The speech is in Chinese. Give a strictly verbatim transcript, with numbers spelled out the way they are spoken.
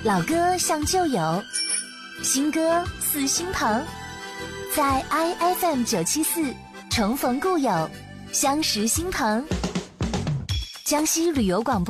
老歌像旧友，新歌似新朋，在 I F M 九七四重逢故友，相识新朋。江西旅游广播